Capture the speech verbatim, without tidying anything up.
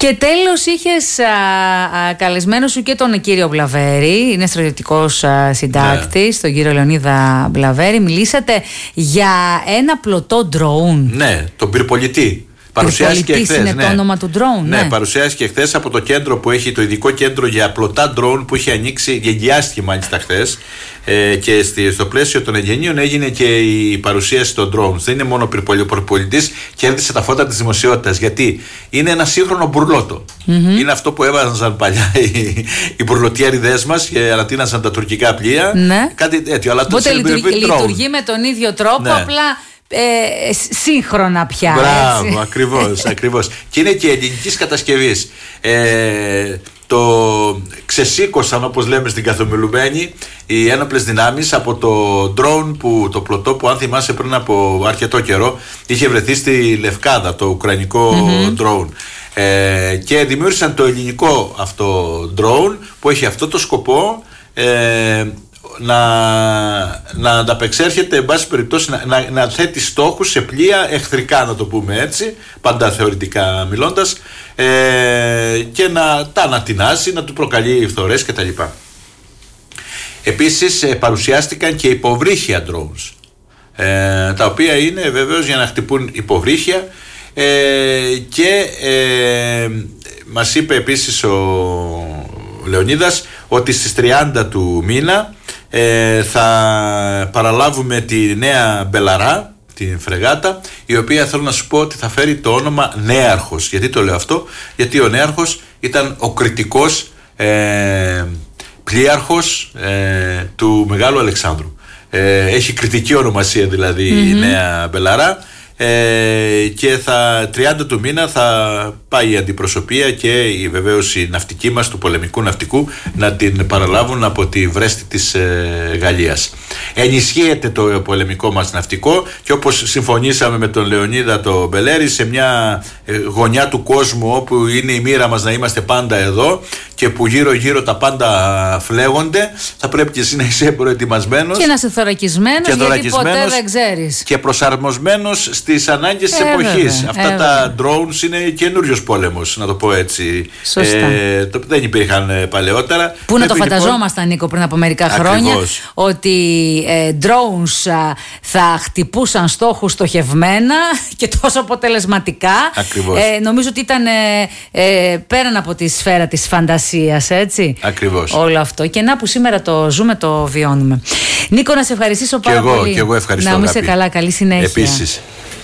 Και τέλος είχες α, α, καλεσμένο σου και τον κύριο Βλαβέρη, είναι στρατιωτικός συντάκτης, ναι. τον κύριο Λεωνίδα Βλαβέρη. Μιλήσατε για ένα πλωτό ντρόουν. Ναι, τον πυρπολιτή. Παρουσιάστηκε εχθές. Είναι ναι. το όνομα του ντρόουν. Ναι, ναι. παρουσιάστηκε χθες από το κέντρο που έχει, το ειδικό κέντρο για πλωτά ντρόουν που είχε ανοίξει, εγγυάστηκε μάλιστα χθες. Ε, και στη, στο πλαίσιο των εγγενείων έγινε και η παρουσίαση των drones. Δεν είναι μόνο ο πυρπολιτής, κέρδισε τα φώτα της δημοσιότητας. Γιατί είναι ένα σύγχρονο μπουρλότο. Mm-hmm. Είναι αυτό που έβαζαν παλιά οι, οι μπουρλοτιέριδες μας και ανατείνασαν τα τουρκικά πλοία. Ναι. Κάτι τέτοιο. Αλλά οπότε λειτουργεί, λειτουργεί με τον ίδιο τρόπο, ναι. απλά. Ε, σύγχρονα πια. Μπράβο, ακριβώς, ακριβώς. Και είναι και ελληνικής κατασκευής. Ε, το ξεσήκωσαν, όπως λέμε στην καθομιλουμένη, οι ένοπλες δυνάμεις από το drone, που, το πλωτό που, αν θυμάσαι, πριν από αρκετό καιρό είχε βρεθεί στη Λευκάδα, το ουκρανικό mm-hmm. drone. Ε, και δημιούργησαν το ελληνικό αυτό drone που έχει αυτό το σκοπό, ε, να, να ανταπεξέρχεται, εν πάση περιπτώσει, να, να, να θέτει στόχους σε πλοία εχθρικά, να το πούμε έτσι, πάντα θεωρητικά μιλώντας, ε, και να τα ανατινάσει, να του προκαλεί φθορές κτλ. Επίσης ε, παρουσιάστηκαν και υποβρύχια drones, ε, τα οποία είναι βεβαίως για να χτυπούν υποβρύχια, ε, και ε, μας είπε επίσης ο Λεωνίδας ότι στις τριάντα του μήνα Ε, θα παραλάβουμε τη νέα Μπελαρά, την φρεγάτα, η οποία θέλω να σου πω ότι θα φέρει το όνομα Νέαρχος. Γιατί το λέω αυτό? Γιατί ο Νέαρχος ήταν ο κριτικός ε, πλοίαρχος ε, του Μεγάλου Αλεξάνδρου. Ε, έχει κριτική ονομασία δηλαδή mm-hmm. η νέα Μπελαρά. Ε, και θα, τριάντα του μήνα θα πάει η αντιπροσωπεία και η, βεβαίως η ναυτική μας του πολεμικού ναυτικού να την παραλάβουν από τη βρέστη της ε, Γαλλίας. Ενισχύεται το πολεμικό μας ναυτικό και όπως συμφωνήσαμε με τον Λεωνίδα το Μπελέρη, σε μια ε, γωνιά του κόσμου όπου είναι η μοίρα μας να είμαστε πάντα εδώ και που γύρω γύρω τα πάντα φλέγονται, θα πρέπει και εσύ να είσαι προετοιμασμένος και να είσαι θωρακισμένος, γιατί ποτέ δεν ξέρεις, και προσαρμοσμένος στις ανάγκες της εποχής. Αυτά ε, τα drones είναι καινούριος πόλεμος, να το πω έτσι. Σωστά. Ε, το, δεν υπήρχαν ε, παλαιότερα. Πού να το φανταζόμασταν, λοιπόν, Νίκο, πριν από μερικά ακριβώς. χρόνια, ότι ε, drones α, θα χτυπούσαν στόχους στοχευμένα και τόσο αποτελεσματικά. Ακριβώς. Ε, νομίζω ότι ήταν ε, ε, πέραν από τη σφαίρα της φαντασίας, έτσι. Ακριβώς. Όλο αυτό. Και να που σήμερα το ζούμε, το βιώνουμε. Νίκο, να σε ευχαριστήσω πάρα και εγώ, πολύ. Και εγώ ευχαριστώ. Να μην είσαι καλά, καλή συνέχεια. Επίσης.